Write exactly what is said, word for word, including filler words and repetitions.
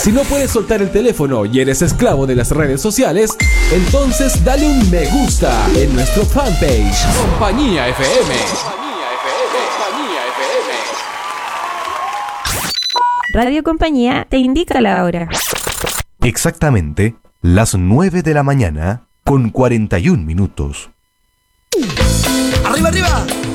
Si no puedes soltar el teléfono y eres esclavo de las redes sociales, entonces dale un me gusta en nuestro fanpage Compañía F M. Compañía F M. Compañía F M. Radio Compañía te indica la hora. Exactamente las nueve de la mañana con cuarenta y un minutos. ¡Arriba, arriba!